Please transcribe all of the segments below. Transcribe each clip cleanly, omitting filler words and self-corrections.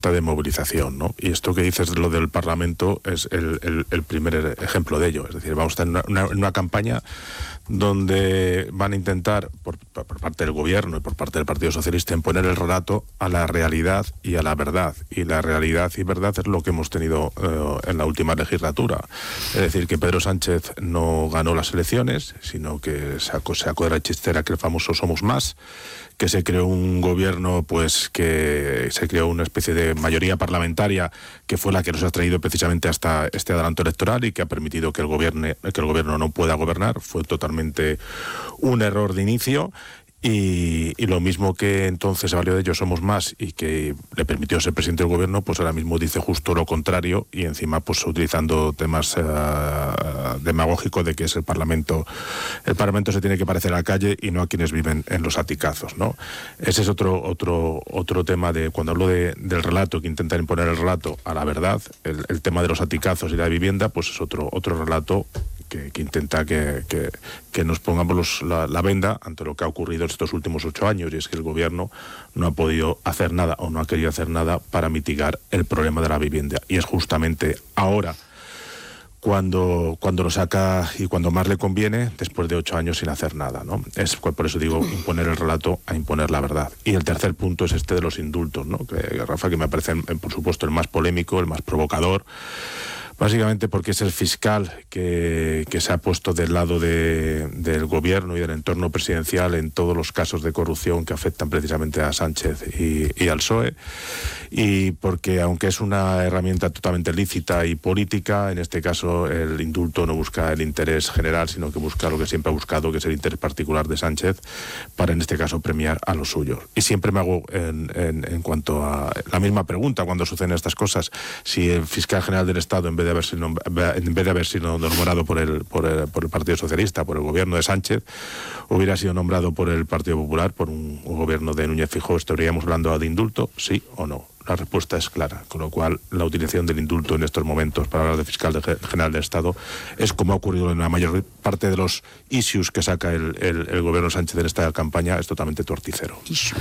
de movilización, ¿no? Y esto que dices de lo del Parlamento es el primer ejemplo de ello. Es decir, vamos a estar en una campaña donde van a intentar, por parte del gobierno y por parte del Partido Socialista, imponer el relato a la realidad y a la verdad. Y la realidad y verdad es lo que hemos tenido en la última legislatura. Es decir, que Pedro Sánchez no ganó las elecciones, sino que sacó de la chistera que el famoso Somos Más, que se creó un gobierno, pues que se creó una especie de mayoría parlamentaria que fue la que nos ha traído precisamente hasta este adelanto electoral y que ha permitido que el gobierno no pueda gobernar. Fue totalmente un error de inicio. Y lo mismo que entonces se valió de ellos Somos Más y que le permitió ser presidente del gobierno, pues ahora mismo dice justo lo contrario y encima pues utilizando temas demagógicos de que es el Parlamento se tiene que parecer a la calle y no a quienes viven en los aticazos, ¿no? Ese es otro tema de cuando hablo del relato, que intentan imponer el relato a la verdad, el tema de los aticazos y la vivienda, pues es otro relato que intenta que nos pongamos la venda ante lo que ha ocurrido estos últimos 8 años, y es que el gobierno no ha podido hacer nada o no ha querido hacer nada para mitigar el problema de la vivienda. Y es justamente ahora cuando lo saca y cuando más le conviene, después de 8 años sin hacer nada, ¿no? Es por eso digo, imponer el relato a imponer la verdad. Y el tercer punto es este de los indultos, ¿no? Rafa, que me parece, por supuesto, el más polémico, el más provocador, básicamente porque es el fiscal que se ha puesto del lado del gobierno y del entorno presidencial en todos los casos de corrupción que afectan precisamente a Sánchez y al PSOE, y porque aunque es una herramienta totalmente lícita y política, en este caso el indulto no busca el interés general, sino que busca lo que siempre ha buscado, que es el interés particular de Sánchez, para en este caso premiar a los suyos. Y siempre me hago en cuanto a la misma pregunta cuando suceden estas cosas: si el fiscal general del Estado, en vez de haber sido nombrado por el Partido Socialista, por el gobierno de Sánchez, hubiera sido nombrado por el Partido Popular, por un gobierno de Núñez Feijóo, ¿estaríamos hablando de indulto? ¿Sí o no? La respuesta es clara, con lo cual la utilización del indulto en estos momentos para hablar de fiscal general del Estado es, como ha ocurrido en la mayor parte de los issues que saca el gobierno Sánchez en esta campaña, es totalmente torticero.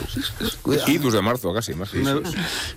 Issues de marzo casi, más issues.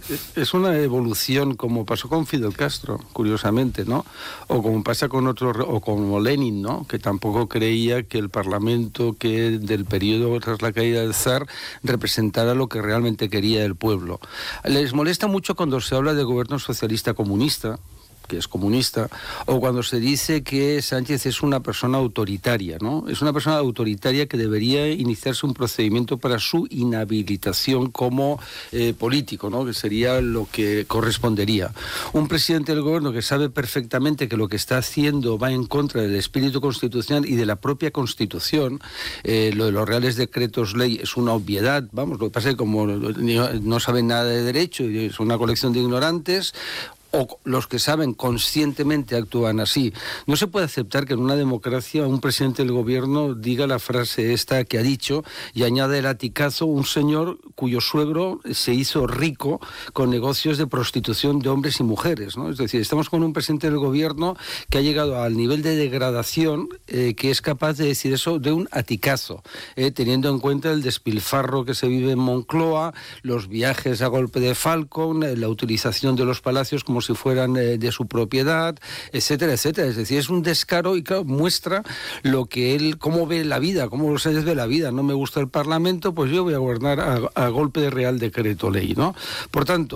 Es una evolución, como pasó con Fidel Castro, curiosamente, ¿no? O como pasa con otros, o como Lenin, ¿no? Que tampoco creía que el Parlamento que del periodo tras la caída del zar representara lo que realmente quería el pueblo. Les molesta mucho cuando se habla de gobierno socialista comunista, que es comunista, o cuando se dice que Sánchez es una persona autoritaria, ¿no? Es una persona autoritaria que debería iniciarse un procedimiento para su inhabilitación como político, ¿no? Que sería lo que correspondería. Un presidente del gobierno que sabe perfectamente que lo que está haciendo va en contra del espíritu constitucional y de la propia Constitución, lo de los reales decretos ley es una obviedad, vamos, lo que pasa es que como no saben nada de derecho y es una colección de ignorantes, o los que saben conscientemente actúan así. No se puede aceptar que en una democracia un presidente del gobierno diga la frase esta que ha dicho y añade el aticazo un señor cuyo suegro se hizo rico con negocios de prostitución de hombres y mujeres, ¿no? Es decir, estamos con un presidente del gobierno que ha llegado al nivel de degradación que es capaz de decir eso de un aticazo, teniendo en cuenta el despilfarro que se vive en Moncloa, los viajes a golpe de Falcon, la utilización de los palacios como si fueran de su propiedad, etcétera, etcétera. Es decir, es un descaro y claro, muestra lo que él, cómo ve la vida, cómo se ve la vida. No me gusta el Parlamento, pues yo voy a gobernar a golpe de Real Decreto Ley, ¿no? Por tanto,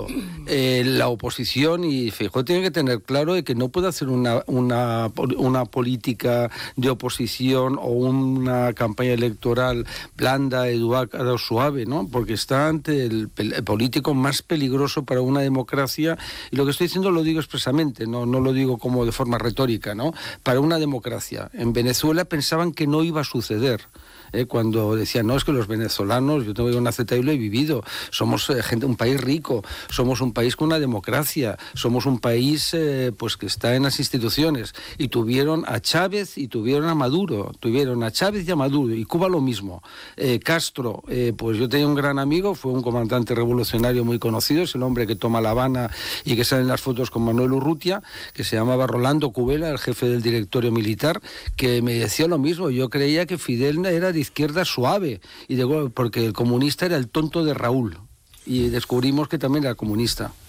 la oposición, y Feijóo tiene que tener claro de que no puede hacer una política de oposición o una campaña electoral blanda, educada o suave, ¿no? Porque está ante el político más peligroso para una democracia, y lo que estoy diciendo lo digo expresamente, no lo digo como de forma retórica, ¿no? Para una democracia. En Venezuela pensaban que no iba a suceder. Cuando decían, no, es que los venezolanos, yo tengo una Z y lo he vivido, somos un país rico, somos un país con una democracia, somos un país pues que está en las instituciones, y tuvieron a Chávez y tuvieron a Maduro, tuvieron a Chávez y a Maduro, y Cuba lo mismo. Castro, pues yo tenía un gran amigo, fue un comandante revolucionario muy conocido, es el hombre que toma La Habana y que sale en las fotos con Manuel Urrutia, que se llamaba Rolando Cubela, el jefe del directorio militar, que me decía lo mismo. Yo creía que Fidel era de izquierda suave, porque el comunista era el tonto de Raúl, y descubrimos que también era comunista.